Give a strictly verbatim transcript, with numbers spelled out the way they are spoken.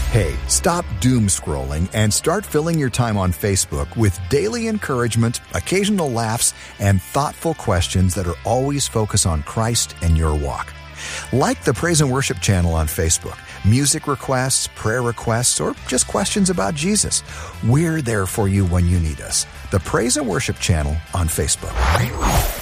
Hey, stop doom scrolling and start filling your time on Facebook with daily encouragement, occasional laughs, and thoughtful questions that are always focused on Christ and your walk. Like the Praise and Worship channel on Facebook, music requests, prayer requests, or just questions about Jesus. We're there for you when you need us. The Praise and Worship channel on Facebook.